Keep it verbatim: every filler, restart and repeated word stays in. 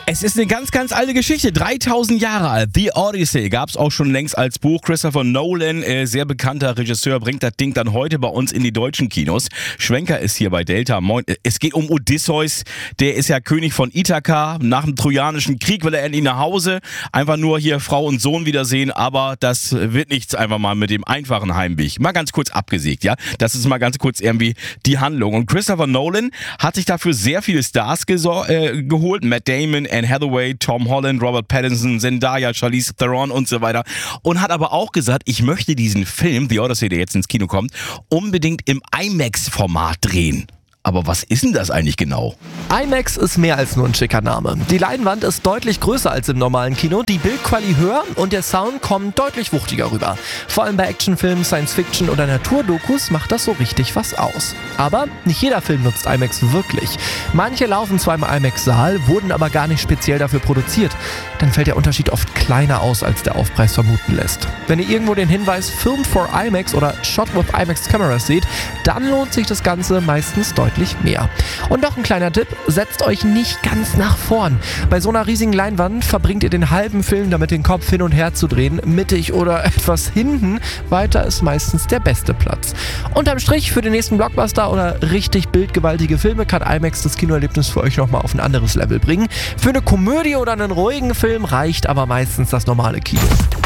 Es ist eine ganz, ganz alte Geschichte, dreitausend Jahre alt. The Odyssey gab es auch schon längst als Buch. Christopher Nolan, äh, sehr bekannter Regisseur, bringt das Ding dann heute bei uns in die deutschen Kinos. Schwenker ist hier bei Delta. Moin. Es geht um Odysseus, der ist ja König von Ithaka. Nach dem Trojanischen Krieg will er endlich nach Hause. Einfach nur hier Frau und Sohn wiedersehen, aber das wird nichts einfach mal mit dem einfachen Heimweg. Mal ganz kurz abgesägt, ja. Das ist mal ganz kurz irgendwie die Handlung. Und Christopher Nolan hat sich dafür sehr viele Stars gesor- äh, geholt. Matt Damon, Anne Hathaway, Tom Holland, Robert Pattinson, Zendaya, Charlize Theron und so weiter. Und hat aber auch gesagt, ich möchte diesen Film, The Odyssey, der jetzt ins Kino kommt, unbedingt im IMAX-Format drehen. Aber was ist denn das eigentlich genau? IMAX ist mehr als nur ein schicker Name. Die Leinwand ist deutlich größer als im normalen Kino, die Bildqualität höher und der Sound kommt deutlich wuchtiger rüber. Vor allem bei Actionfilmen, Science-Fiction oder Naturdokus macht das so richtig was aus. Aber nicht jeder Film nutzt IMAX wirklich. Manche laufen zwar im IMAX-Saal, wurden aber gar nicht speziell dafür produziert. Dann fällt der Unterschied oft kleiner aus, als der Aufpreis vermuten lässt. Wenn ihr irgendwo den Hinweis Filmed for IMAX oder Shot with IMAX Cameras seht, dann lohnt sich das Ganze meistens deutlich mehr. Und noch ein kleiner Tipp, setzt euch nicht ganz nach vorn. Bei so einer riesigen Leinwand verbringt ihr den halben Film damit, den Kopf hin und her zu drehen, mittig oder etwas hinten. Weiter ist meistens der beste Platz. Unterm Strich für den nächsten Blockbuster oder richtig bildgewaltige Filme kann IMAX das Kinoerlebnis für euch nochmal auf ein anderes Level bringen. Für eine Komödie oder einen ruhigen Film reicht aber meistens das normale Kino.